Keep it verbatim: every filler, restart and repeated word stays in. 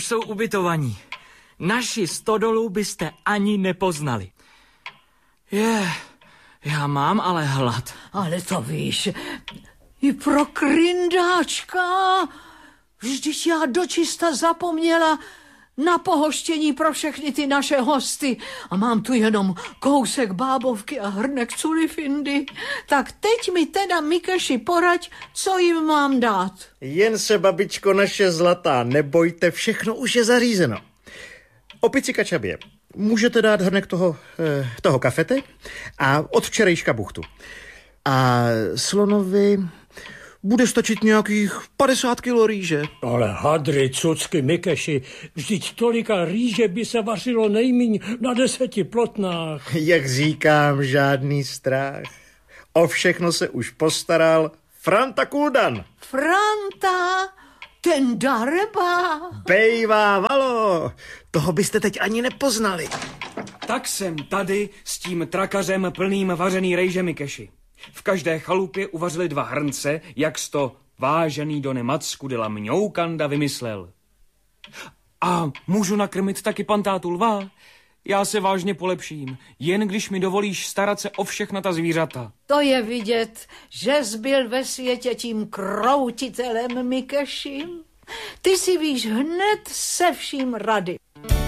už jsou ubytovaní. Naši stodolu byste ani nepoznali. Je, já mám ale hlad. Ale to víš, i pro kryndáčka. Vždyť já dočista zapomněla na pohoštění pro všechny ty naše hosty. A mám tu jenom kousek bábovky a hrnek culifindy. Tak teď mi teda, Mikeši, poraď, co jim mám dát. Jen se, babičko naše zlatá, nebojte, všechno už je zařízeno. Opici Kačabě, můžete dát hrnek toho, eh, toho kafete a od včerejška buchtu. A slonovi bude stačit nějakých padesát kilo rýže. Ale hadry, cucky, Mikeši, vždyť tolika rýže by se vařilo nejmíň na deseti plotnách. Jak říkám, žádný strach. O všechno se už postaral Franta Kuldan. Franta, ten dareba. Bejvá valo, toho byste teď ani nepoznali. Tak jsem tady s tím trakařem plným vařený rejže, Mikeši. V každé chalupě uvařili dva hrnce, jak to vážený Done Macku de la Mňoukanda vymyslel. A můžu nakrmit taky pantátu lva? Já se vážně polepším, jen když mi dovolíš starat se o všechna ta zvířata. To je vidět, že jsi byl ve světě tím kroutitelem, Mikeši. Ty si víš hned se vším rady.